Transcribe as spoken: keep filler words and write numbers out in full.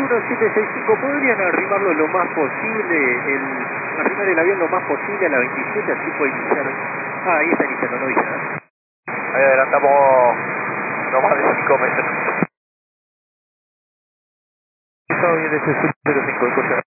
uno siete seis cinco, ¿podrían arrimarlo lo más posible, el, arrimar el avión lo más posible a la veintisiete, así puede iniciar? Ah, ahí está iniciando, no dice nada. Ahí adelantamos no más de cinco metros. Está bien, ese es cero cinco,